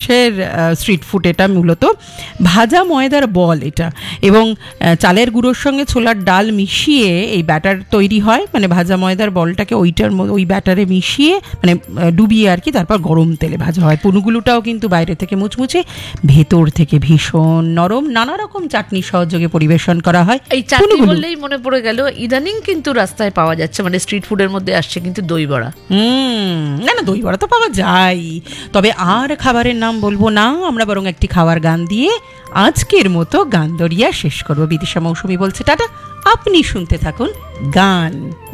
বাংলাদেশের street food এটা মূলত ভাজা ময়দার বল এটা, এবং চালের গুঁড়োর সঙ্গে ছোলার ডাল মিশিয়ে এই ব্যাটার তৈরি হয়, মানে ভাজা ময়দার বলটাকে ওই ব্যাটারে মিশিয়ে মানে ডুবিয়ে আর কি, তারপর গরম তেলে ভাজা হয়। পুনুগুলোটাও কিন্তু বাইরে থেকে মুচমুচে, ভেতর থেকে ভীষণ নরম, নানা রকম চাটনির সহযোগে পরিবেশন করা হয়। এই চাটনি বললেই মনে পড়ে গেল, ইদানিং কিন্তু রাস্তায় পাওয়া যাচ্ছে, মানে স্ট্রিট ফুডের মধ্যে আসছে কিন্তু দই বড়া। না না, দই বড়া তো পাওয়া যায়, তবে আর খাবারের নাম বলবো না, আমরা বরং একটি খাওয়ার গান দিয়ে আজকের মতো গান দরিয়া শেষ করবো। বিদিশা মৌসুমী বলছে টাটা, আপনি শুনতে থাকুন গান।